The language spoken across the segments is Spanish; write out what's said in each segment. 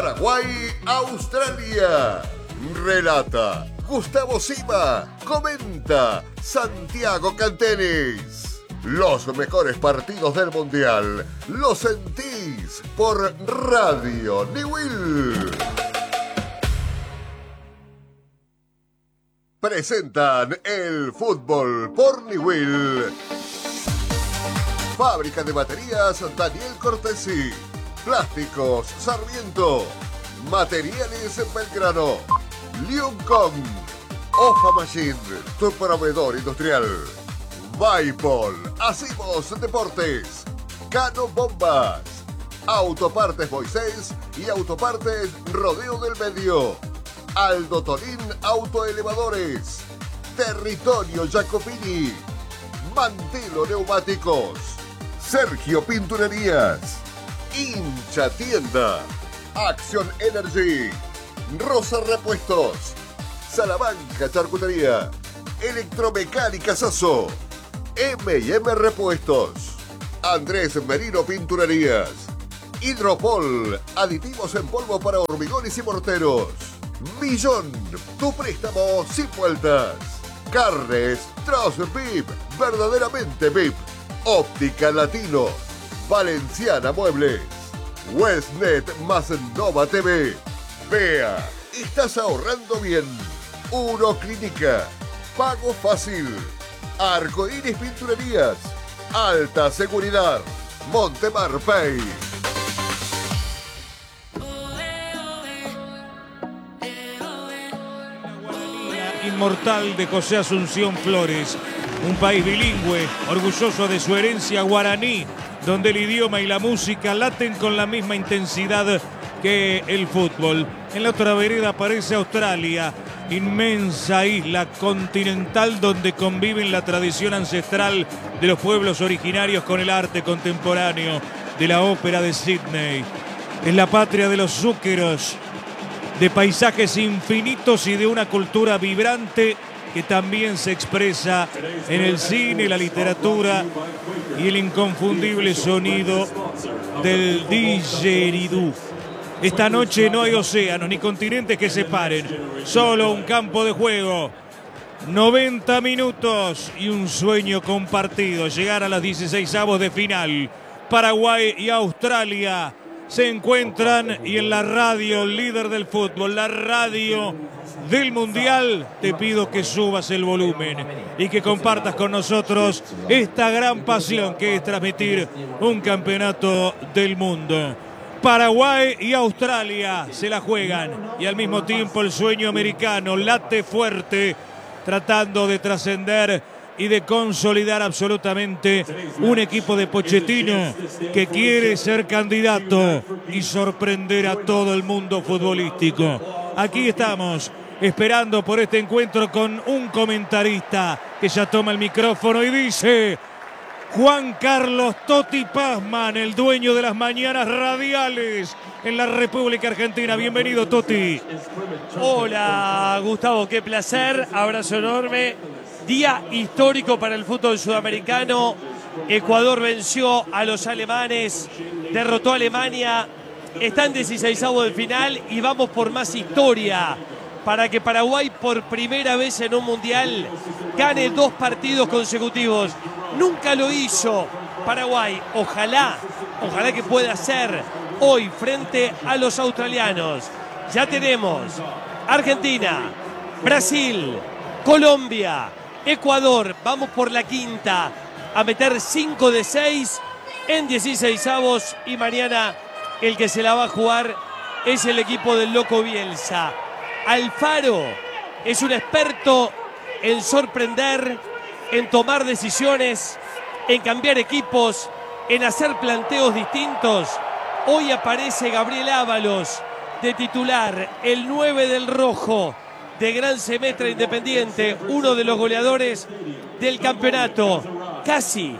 Paraguay, Australia. Relata Gustavo Sima. Comenta Santiago Cantenis. Los mejores partidos del Mundial los sentís por Radio Niwil. Presentan el fútbol por Niwil. Fábrica de baterías Daniel Cortesi. Plásticos Sarmiento. Materiales Belgrano. Liuncom. Ofa Machine, tu proveedor industrial. Vaipol, Hacimos Deportes. Cano Bombas. Autopartes Moisés y Autopartes Rodeo del Medio. Aldo Tolín Autoelevadores. Territorio Jacopini. Mantelo Neumáticos. Sergio Pinturerías. Hincha Tienda. Acción Energy. Rosa Repuestos. Salamanca Charcutería. Electromecánica Sasso. M&M Repuestos. Andrés Merino Pinturerías. Hidropol. Aditivos en polvo para hormigones y morteros. Millón. Tu préstamo sin vueltas. Carnes Troz VIP. Verdaderamente VIP. Óptica Latino. Valenciana Muebles. Westnet más Nova TV. Vea, estás ahorrando bien. Uno Clínica. Pago fácil. Arcoíris Pinturerías. Alta seguridad. Montemar Pay. Inmortal de José Asunción Flores. Un país bilingüe, orgulloso de su herencia guaraní, donde el idioma y la música laten con la misma intensidad que el fútbol. En la otra vereda aparece Australia, inmensa isla continental donde conviven la tradición ancestral de los pueblos originarios con el arte contemporáneo de la ópera de Sydney. Es la patria de los zúqueros, de paisajes infinitos y de una cultura vibrante que también se expresa en el cine, la literatura y el inconfundible sonido del didgeridoo. Esta noche no hay océanos ni continentes que separen, solo un campo de juego. 90 minutos y un sueño compartido, llegar a las 16avos de final. Paraguay y Australia se encuentran y en la radio líder del fútbol, la radio del Mundial, te pido que subas el volumen y que compartas con nosotros esta gran pasión que es transmitir un campeonato del mundo. Paraguay y Australia se la juegan y al mismo tiempo el sueño americano late fuerte, tratando de trascender y de consolidar absolutamente un equipo de Pochettino que quiere ser candidato y sorprender a todo el mundo futbolístico. Aquí estamos esperando por este encuentro con un comentarista que ya toma el micrófono y dice: Juan Carlos Totti Pazman, el dueño de las mañanas radiales en la República Argentina. Bienvenido, Totti. Hola, Gustavo, qué placer, abrazo enorme. Día histórico para el fútbol sudamericano. Ecuador venció a los alemanes, derrotó a Alemania, está en 16avos de final y vamos por más historia para que Paraguay por primera vez en un mundial gane 2 partidos consecutivos. Nunca lo hizo Paraguay. Ojalá que pueda hacer hoy frente a los australianos. Ya tenemos Argentina, Brasil, Colombia, Ecuador. Vamos por la quinta a meter 5 de 6 en 16avos y mañana el que se la va a jugar es el equipo del Loco Bielsa. Alfaro es un experto en sorprender, en tomar decisiones, en cambiar equipos, en hacer planteos distintos. Hoy aparece Gabriel Ábalos de titular, el 9 del rojo de Gran Semestre Independiente, uno de los goleadores del campeonato. Casi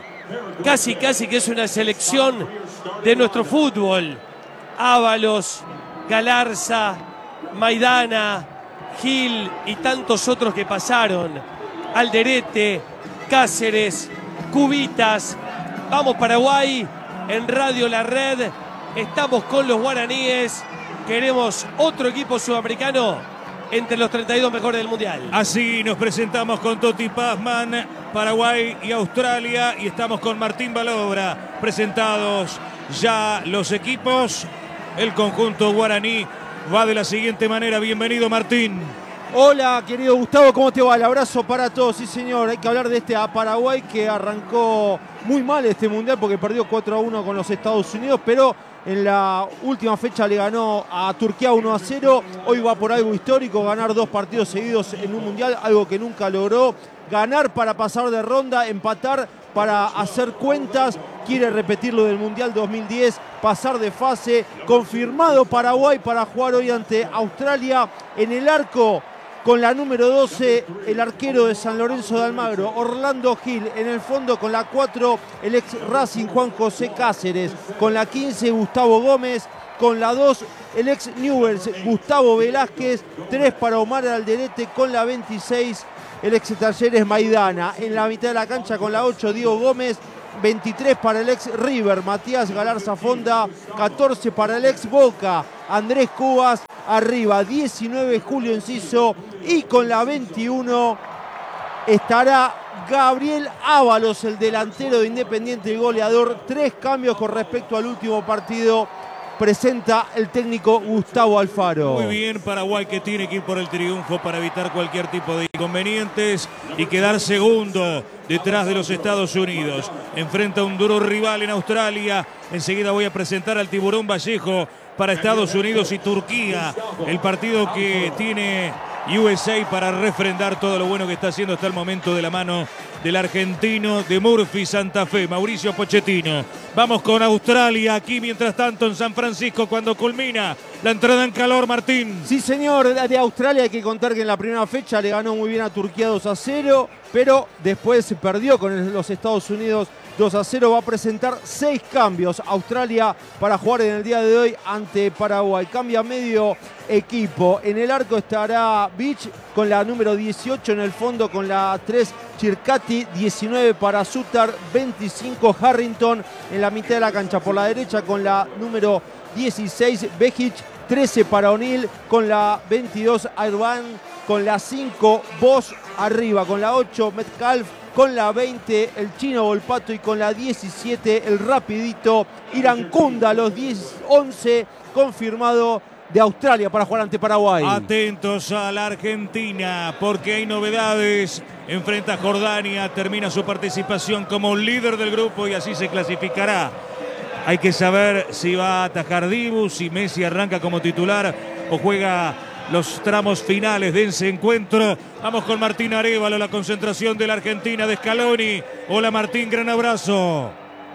que es una selección de nuestro fútbol. Ábalos, Galarza, Maidana, Gil y tantos otros que pasaron. Alderete, Cáceres, Cubitas. Vamos Paraguay, en Radio La Red. Estamos con los guaraníes queremos otro equipo sudamericano entre los 32 mejores del Mundial. Así nos presentamos con Toti Pazman, Paraguay y Australia, y estamos con Martín Balobra. Presentados ya los equipos, el conjunto guaraní va de la siguiente manera. Bienvenido, Martín. Hola, querido Gustavo, ¿cómo te va? El abrazo para todos. Sí, señor, hay que hablar de este a Paraguay que arrancó muy mal este Mundial porque perdió 4-1 con los Estados Unidos, pero en la última fecha le ganó a Turquía 1-0. Hoy va por algo histórico, ganar 2 partidos seguidos en un Mundial, algo que nunca logró. Ganar para pasar de ronda, empatar para hacer cuentas. Quiere repetir lo del Mundial 2010, pasar de fase. Confirmado Paraguay para jugar hoy ante Australia. En el arco, con la número 12, el arquero de San Lorenzo de Almagro, Orlando Gil. En el fondo, con la 4, el ex Racing Juan José Cáceres. Con la 15, Gustavo Gómez. Con la 2, el ex Newell's, Gustavo Velázquez. 3 para Omar Alderete. Con la 26, el ex Talleres Maidana. En la mitad de la cancha, con la 8, Diego Gómez. 23 para el ex River, Matías Galarza Fonda. 14 para el ex Boca, Andrés Cubas. Arriba, 19, Julio Enciso. Y con la 21 estará Gabriel Ábalos, el delantero de Independiente, el goleador. 3 cambios con respecto al último partido presenta el técnico Gustavo Alfaro. Muy bien, Paraguay, que tiene que ir por el triunfo para evitar cualquier tipo de inconvenientes y quedar segundo detrás de los Estados Unidos. Enfrenta a un duro rival en Australia. Enseguida voy a presentar al Tiburón Vallejo para Estados Unidos y Turquía, el partido que tiene USA para refrendar todo lo bueno que está haciendo hasta el momento de la mano del argentino de Murphy Santa Fe, Mauricio Pochettino. Vamos con Australia aquí, mientras tanto, en San Francisco, cuando culmina la entrada en calor, Martín. Sí, señor, de Australia hay que contar que en la primera fecha le ganó muy bien a Turquía 2-0, pero después se perdió con los Estados Unidos 2-0. Va a presentar 6 cambios Australia para jugar en el día de hoy ante Paraguay. Cambia medio equipo. En el arco estará Beach con la número 18, en el fondo con la 3 Chircati, 19 para Sutar, 25 Harrington. En la mitad de la cancha por la derecha con la número 16 Bejic, 13 para O'Neill, con la 22 Airban, con la 5 Bosch. Arriba con la 8 Metcalf, con la 20 el chino Volpato y con la 17 el rapidito Irankunda. Los 11 confirmado de Australia para jugar ante Paraguay. Atentos a la Argentina porque hay novedades. Enfrenta a Jordania, termina su participación como líder del grupo y así se clasificará. Hay que saber si va a atajar Dibu, si Messi arranca como titular o juega los tramos finales de ese encuentro. Vamos con Martín Arévalo, la concentración de la Argentina de Scaloni. Hola Martín, gran abrazo.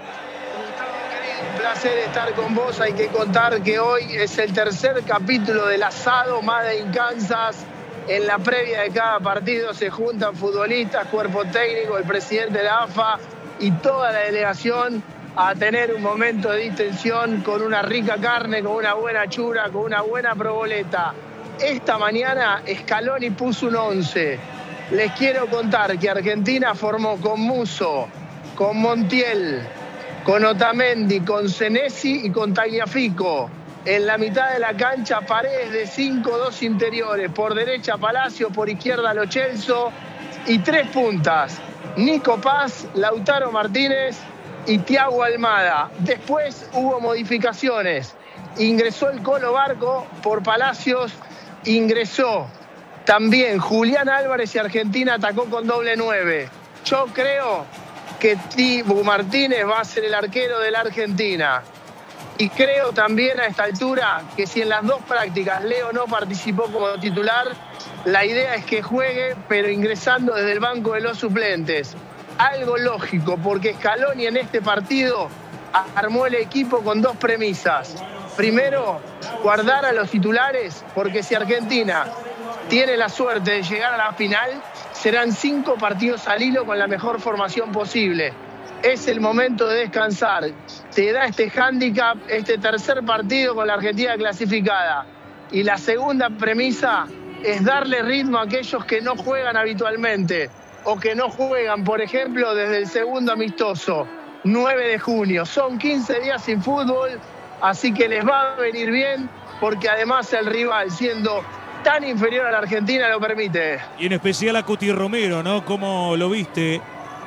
Un placer estar con vos. Hay que contar que hoy es el tercer capítulo del asado Made in Kansas. En la previa de cada partido se juntan futbolistas, cuerpo técnico, el presidente de la AFA y toda la delegación a tener un momento de distensión con una rica carne, con una buena chura, con una buena proboleta. Esta mañana Scaloni puso un 11. Les quiero contar que Argentina formó con Musso, con Montiel, con Otamendi, con Senesi y con Tagliafico. En la mitad de la cancha, paredes de 5, 2 interiores. Por derecha Palacio, por izquierda Lo Celso. Y 3 puntas. Nico Paz, Lautaro Martínez y Thiago Almada. Después hubo modificaciones. Ingresó el Colo Barco por Palacios. Ingresó también Julián Álvarez y Argentina atacó con doble 9. Yo creo que Dibu Martínez va a ser el arquero de la Argentina. Y creo también a esta altura que si en las 2 prácticas Leo no participó como titular, la idea es que juegue, pero ingresando desde el banco de los suplentes. Algo lógico, porque Scaloni en este partido armó el equipo con 2 premisas. Primero, guardar a los titulares, porque si Argentina tiene la suerte de llegar a la final, serán 5 partidos al hilo con la mejor formación posible. Es el momento de descansar. Te da este hándicap, este tercer partido con la Argentina clasificada. Y la segunda premisa es darle ritmo a aquellos que no juegan habitualmente o que no juegan, por ejemplo, desde el segundo amistoso, 9 de junio. Son 15 días sin fútbol, así que les va a venir bien porque además el rival, siendo tan inferior a la Argentina, lo permite. Y en especial a Cuti Romero, ¿no? ¿Cómo lo viste?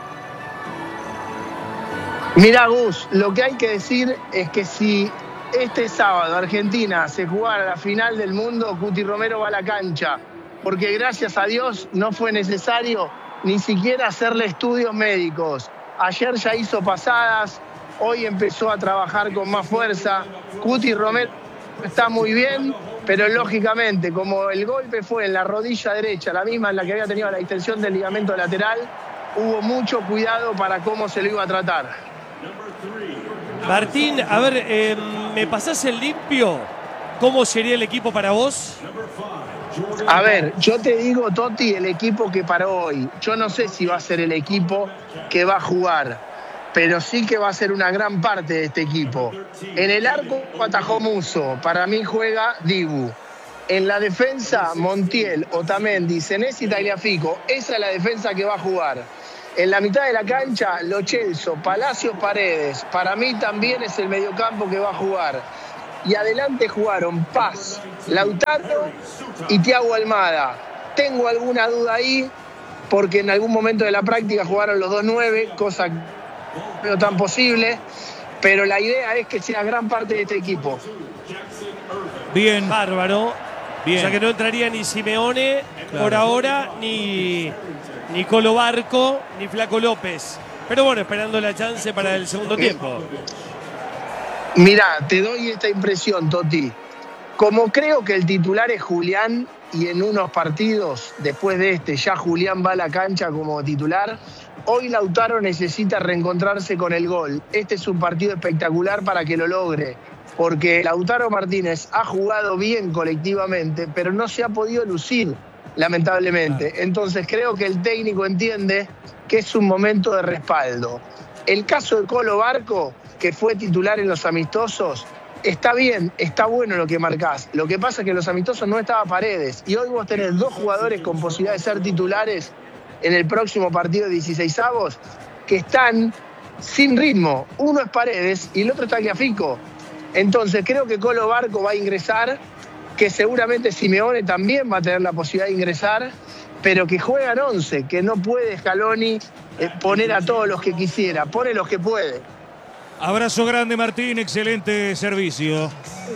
Mirá, Gus, lo que hay que decir es que si este sábado Argentina se jugara la final del mundo, Cuti Romero va a la cancha, porque gracias a Dios no fue necesario ni siquiera hacerle estudios médicos. Ayer ya hizo pasadas, hoy empezó a trabajar con más fuerza. Cuti Romero está muy bien, pero lógicamente, como el golpe fue en la rodilla derecha, la misma en la que había tenido la distensión del ligamento lateral, hubo mucho cuidado para cómo se lo iba a tratar. Martín, a ver, ¿me pasás el limpio? ¿Cómo sería el equipo para vos? A ver, yo te digo, Toti, el equipo que para hoy. Yo no sé si va a ser el equipo que va a jugar, pero sí que va a ser una gran parte de este equipo. En el arco atajó Musso, para mí juega Dibu. En la defensa, Montiel, Otamendi, Senesi y Tagliafico. Esa es la defensa que va a jugar. En la mitad de la cancha, Lo Celso, Palacios, Paredes. Para mí también es el mediocampo que va a jugar. Y adelante jugaron Paz, Lautaro y Thiago Almada. Tengo alguna duda ahí, porque en algún momento de la práctica jugaron los 2-9, cosa no tan posible, pero la idea es que sea gran parte de este equipo. Bien. Bárbaro. Bien. O sea que no entraría ni Simeone por ahora, ni Colo Barco, ni Flaco López. Pero bueno, esperando la chance para el segundo tiempo. Mirá, te doy esta impresión, Toti. Como creo que el titular es Julián, y en unos partidos, después de este, ya Julián va a la cancha como titular, hoy Lautaro necesita reencontrarse con el gol. Este es un partido espectacular para que lo logre, porque Lautaro Martínez ha jugado bien colectivamente, pero no se ha podido lucir, lamentablemente. Entonces creo que el técnico entiende que es un momento de respaldo. El caso de Colo Barco, que fue titular en los amistosos, está bien, está bueno lo que marcás. Lo que pasa es que en los amistosos no estaba Paredes, y hoy vos tenés dos jugadores con posibilidad de ser titulares en el próximo partido de 16avos que están sin ritmo. Uno es Paredes y el otro es Tagliafico. Entonces creo que Colo Barco va a ingresar, que seguramente Simeone también va a tener la posibilidad de ingresar, pero que juegan 11, que no puede Scaloni poner a todos los que quisiera, pone los que puede. Abrazo grande, Martín, excelente servicio.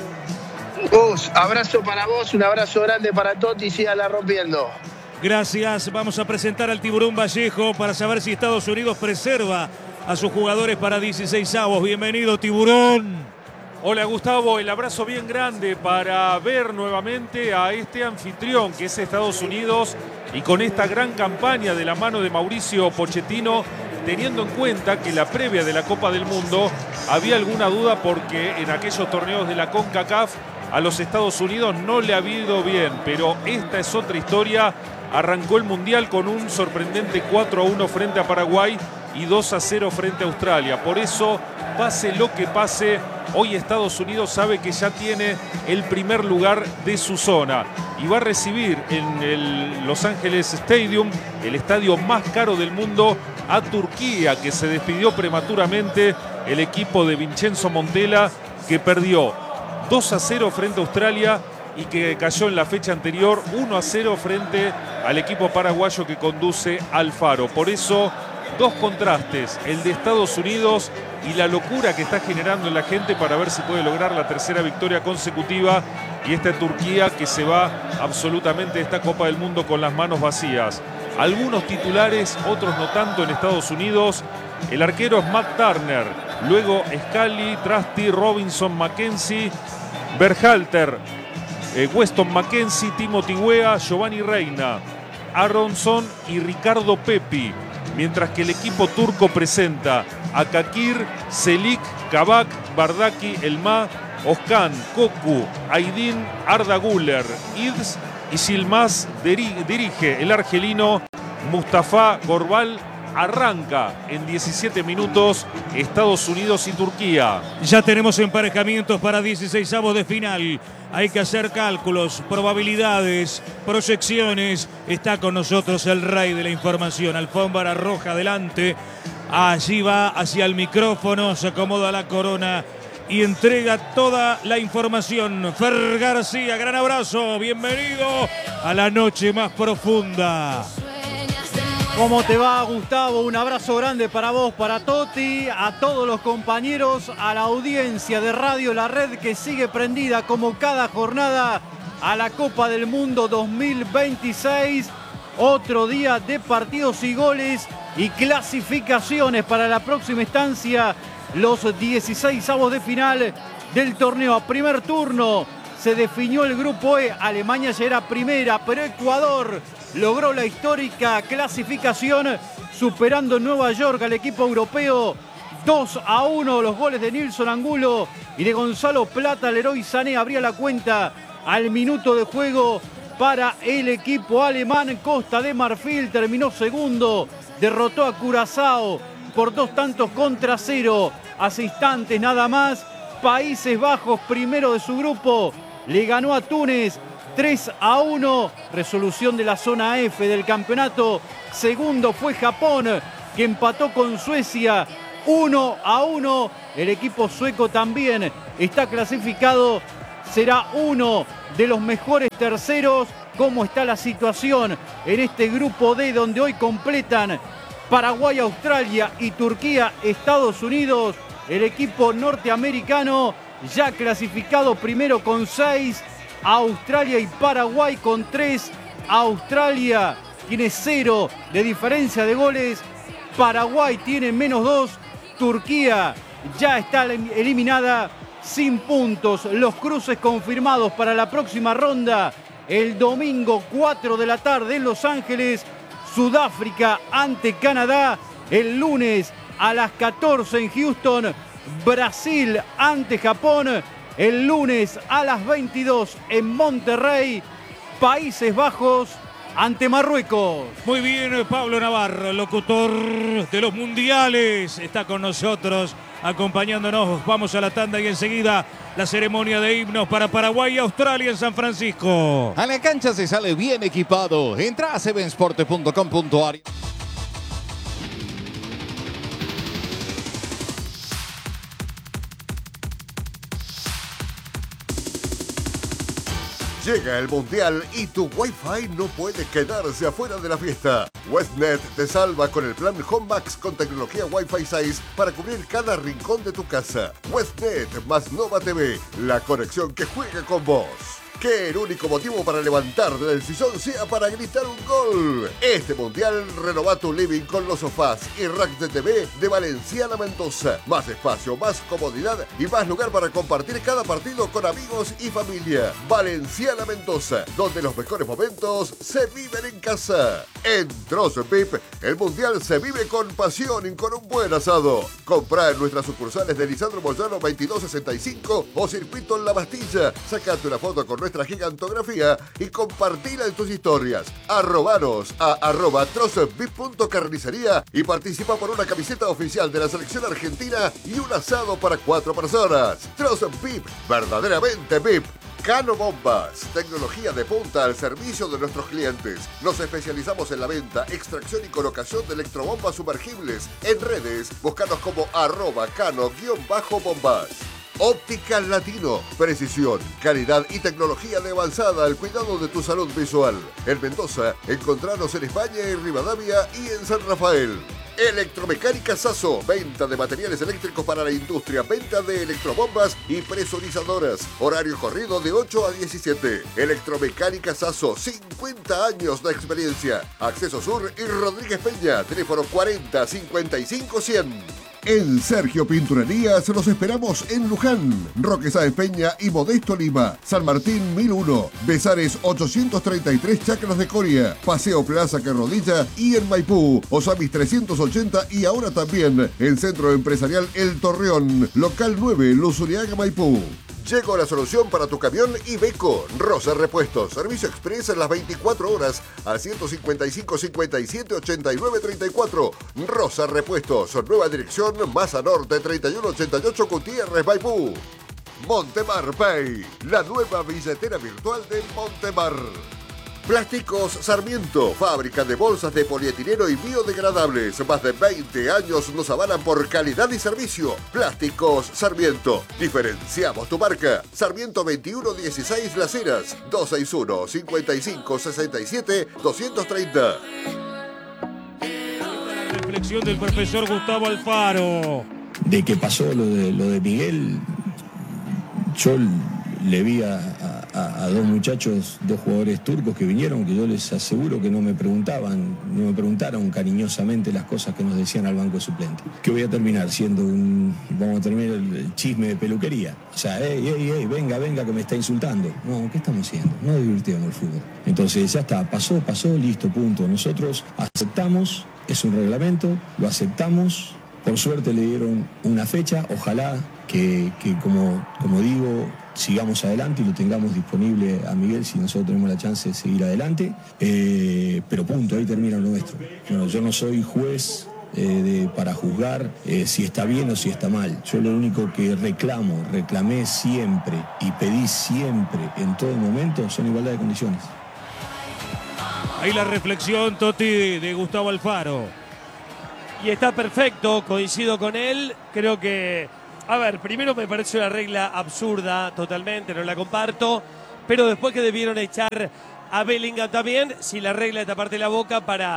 Abrazo para vos, un abrazo grande para Toti, síganla rompiendo. Gracias, vamos a presentar al Tiburón Vallejo para saber si Estados Unidos preserva a sus jugadores para 16avos. Bienvenido, Tiburón. Hola Gustavo, el abrazo bien grande para ver nuevamente a este anfitrión que es Estados Unidos, y con esta gran campaña de la mano de Mauricio Pochettino, teniendo en cuenta que la previa de la Copa del Mundo había alguna duda porque en aquellos torneos de la CONCACAF a los Estados Unidos no le ha ido bien, pero esta es otra historia. Arrancó el Mundial con un sorprendente 4-1 frente a Paraguay y 2-0 frente a Australia. Por eso, pase lo que pase, hoy Estados Unidos sabe que ya tiene el primer lugar de su zona y va a recibir en el Los Ángeles Stadium, el estadio más caro del mundo, a Turquía, que se despidió prematuramente el equipo de Vincenzo Montella, que perdió 2-0 frente a Australia y que cayó en la fecha anterior 1-0 frente al equipo paraguayo que conduce Alfaro. Por eso, dos contrastes, el de Estados Unidos y la locura que está generando en la gente para ver si puede lograr la tercera victoria consecutiva, y esta Turquía que se va absolutamente de esta Copa del Mundo con las manos vacías. Algunos titulares, otros no tanto en Estados Unidos. El arquero es Matt Turner, luego Scally, Trusty, Robinson, Mackenzie, Berhalter, Weston McKenzie, Timothy Weah, Giovanni Reina, Aronson y Ricardo Pepi. Mientras que el equipo turco presenta a Kakir, Selik, Kabak, Bardaki, Elma, Özkan, Koku, Aydin, Arda Güler, Ids y Silmaz dirige el argelino Mustafa Gorbal. Arranca en 17 minutos Estados Unidos y Turquía. Ya tenemos emparejamientos para 16avos de final. Hay que hacer cálculos, probabilidades, proyecciones. Está con nosotros el rey de la información. Alfombra roja adelante. Allí va hacia el micrófono, se acomoda la corona y entrega toda la información. Fer García, gran abrazo, bienvenido a la noche más profunda. ¿Cómo te va, Gustavo? Un abrazo grande para vos, para Toti, a todos los compañeros, a la audiencia de Radio La Red que sigue prendida como cada jornada a la Copa del Mundo 2026. Otro día de partidos y goles y clasificaciones para la próxima instancia, los 16avos de final del torneo. A primer turno se definió el grupo E, Alemania ya era primera, pero Ecuador logró la histórica clasificación superando en Nueva York al equipo europeo 2-1. Los goles de Nilson Angulo y de Gonzalo Plata. Leroy Sané abría la cuenta al minuto de juego para el equipo alemán. Costa de Marfil terminó segundo, derrotó a Curazao por 2-0 hace instantes nada más. Países Bajos, primero de su grupo, le ganó a Túnez 3-1, resolución de la zona F del campeonato. Segundo fue Japón, que empató con Suecia 1-1. El equipo sueco también está clasificado, será uno de los mejores terceros. ¿Cómo está la situación en este grupo D, donde hoy completan Paraguay, Australia y Turquía, Estados Unidos? El equipo norteamericano ya clasificado primero con 6, Australia y Paraguay con 3. Australia tiene 0 de diferencia de goles, Paraguay tiene -2, Turquía ya está eliminada sin puntos. Los cruces confirmados para la próxima ronda: el domingo 4 de la tarde en Los Ángeles, Sudáfrica ante Canadá. El lunes a las 14 en Houston, Brasil ante Japón. El lunes a las 22 en Monterrey, Países Bajos ante Marruecos. Muy bien, Pablo Navarro, locutor de los mundiales, está con nosotros acompañándonos. Vamos a la tanda y enseguida la ceremonia de himnos para Paraguay y Australia en San Francisco. A la cancha se sale bien equipado. Entra a sevensport.com.ar. Llega el Mundial y tu Wi-Fi no puede quedarse afuera de la fiesta. Westnet te salva con el plan Home Max con tecnología Wi-Fi 6 para cubrir cada rincón de tu casa. Westnet más Nova TV, la conexión que juega con vos. Que el único motivo para levantarte del sillón sea para gritar un gol. Este Mundial renova tu living con los sofás y racks de TV de Valenciana Mendoza. Más espacio, más comodidad y más lugar para compartir cada partido con amigos y familia. Valenciana Mendoza, donde los mejores momentos se viven en casa. En Trozo VIP, el Mundial se vive con pasión y con un buen asado. Comprá en nuestras sucursales de Lisandro Moyano 2265 o Circuito en La Bastilla. Sacate una foto con nuestra gigantografía y compartila en tus historias. Arrobanos a @trozovip.carnicería y participa por una camiseta oficial de la selección argentina y un asado para 4 personas. Trozo VIP, verdaderamente VIP. Cano Bombas, tecnología de punta al servicio de nuestros clientes. Nos especializamos en la venta, extracción y colocación de electrobombas sumergibles. En redes, búscanos como @cano_bombas. Óptica Latino, precisión, calidad y tecnología de avanzada al cuidado de tu salud visual. En Mendoza, encontranos en España, en Rivadavia y en San Rafael. Electromecánica Sasso, venta de materiales eléctricos para la industria, venta de electrobombas y presurizadoras. Horario corrido de 8 a 17. Electromecánica Sasso, 50 años de experiencia. Acceso Sur y Rodríguez Peña, teléfono 40 55 100. En Sergio Pinturerías los esperamos en Luján, Roque Sáenz Peña y Modesto Lima, San Martín 1001, Besares 833 Chacras de Coria, Paseo Plaza Carrodilla y en Maipú, Osamis 380 y ahora también el Centro Empresarial El Torreón, Local 9, Luzuriaga, Maipú. Llegó la solución para tu camión Iveco. Rosa Repuestos. Servicio express en las 24 horas al 155 57 89 34. Rosa Repuestos. Nueva dirección, Maza Norte 3188 Gutiérrez, Maipú. Montemar Pay. La nueva billetera virtual de Montemar. Plásticos Sarmiento, fábrica de bolsas de polietileno y biodegradables. Más de 20 años nos avalan por calidad y servicio. Plásticos Sarmiento. Diferenciamos tu marca. Sarmiento 2116 Las Heras, 261 55 67 230. La reflexión del profesor Gustavo Alfaro. De que pasó lo de Miguel, yo le vi a dos muchachos, dos jugadores turcos que vinieron, que yo les aseguro que no me preguntaron cariñosamente las cosas que nos decían al banco de suplentes. Que voy a terminar siendo vamos a terminar el chisme de peluquería. O sea, venga, que me está insultando. No, ¿qué estamos haciendo? No divirtiendo el fútbol. Entonces ya está, pasó, listo, punto. Nosotros aceptamos, es un reglamento, lo aceptamos. Por suerte le dieron una fecha, ojalá que como digo, sigamos adelante y lo tengamos disponible a Miguel si nosotros tenemos la chance de seguir adelante. Pero punto, ahí termina lo nuestro. Bueno, yo no soy juez para juzgar si está bien o si está mal. Yo lo único que reclamé siempre y pedí siempre en todo momento son igualdad de condiciones. Ahí la reflexión, Toti, de Gustavo Alfaro. Y está perfecto, coincido con él. Creo que, a ver, primero me parece una regla absurda totalmente, no la comparto. Pero después que debieron echar a Bellingham también, si la regla es taparte la boca para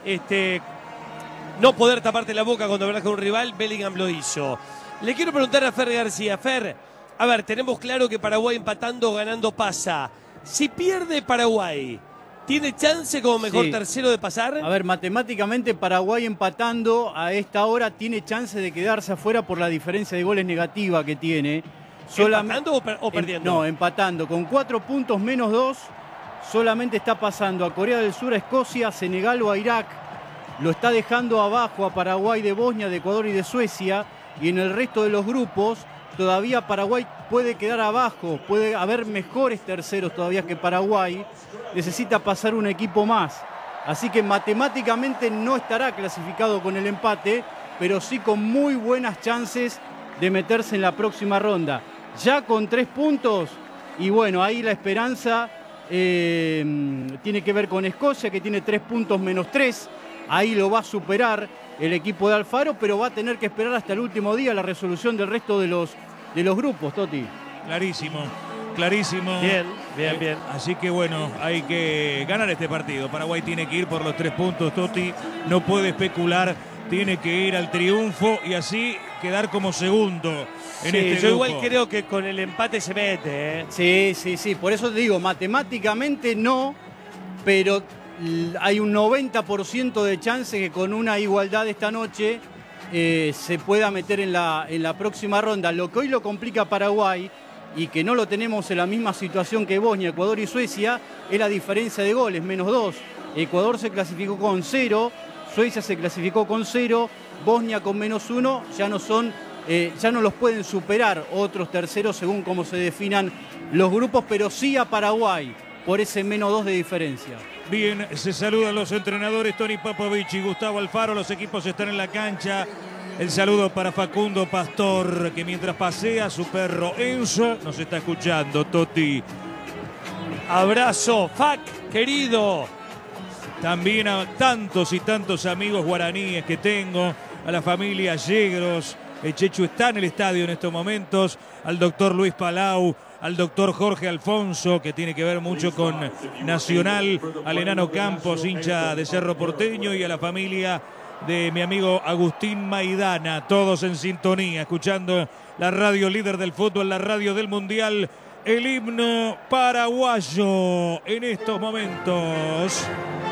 no poder taparte la boca cuando hablas con un rival, Bellingham lo hizo. Le quiero preguntar a Fer García. Fer, a ver, tenemos claro que Paraguay empatando o ganando pasa. Si pierde Paraguay, ¿tiene chance como mejor tercero de pasar? A ver, matemáticamente Paraguay empatando a esta hora tiene chance de quedarse afuera por la diferencia de goles negativa que tiene. ¿Empatando o perdiendo? No, empatando. Con 4 puntos menos 2, solamente está pasando a Corea del Sur, a Escocia, a Senegal o a Irak. Lo está dejando abajo a Paraguay de Bosnia, de Ecuador y de Suecia. Y en el resto de los grupos, todavía Paraguay puede quedar abajo. Puede haber mejores terceros todavía que Paraguay. Necesita pasar un equipo más. Así que matemáticamente no estará clasificado con el empate, pero sí con muy buenas chances de meterse en la próxima ronda. Ya con 3 puntos, y bueno, ahí la esperanza tiene que ver con Escocia, que tiene 3 puntos menos 3. Ahí lo va a superar el equipo de Alfaro, pero va a tener que esperar hasta el último día la resolución del resto de los grupos, Toti. Clarísimo. Bien. Así que bueno, hay que ganar este partido. Paraguay tiene que ir por los 3 puntos, Toti. No puede especular, tiene que ir al triunfo y así quedar como segundo en este yo grupo. igual creo que con el empate se mete. Sí. Por eso te digo, matemáticamente no, pero hay un 90% de chance que con una igualdad esta noche se pueda meter en la próxima ronda. Lo que hoy lo complica a Paraguay, y que no lo tenemos en la misma situación que Bosnia, Ecuador y Suecia, es la diferencia de goles, menos 2. Ecuador se clasificó con 0, Suecia se clasificó con 0, Bosnia con menos 1, ya no los pueden superar otros terceros según cómo se definan los grupos, pero sí a Paraguay por ese menos 2 de diferencia. Bien, se saludan los entrenadores Tony Popovich y Gustavo Alfaro, los equipos están en la cancha. El saludo para Facundo Pastor, que mientras pasea su perro Enzo, nos está escuchando, Toti. Abrazo, Fac, querido. También a tantos y tantos amigos guaraníes que tengo, a la familia Yegros. El Chechu está en el estadio en estos momentos, al doctor Luis Palau, al doctor Jorge Alfonso, que tiene que ver mucho con Nacional, al enano Campos, hincha de Cerro Porteño, y a la familia de mi amigo Agustín Maidana, todos en sintonía, escuchando la radio líder del fútbol, la radio del Mundial, el himno paraguayo en estos momentos.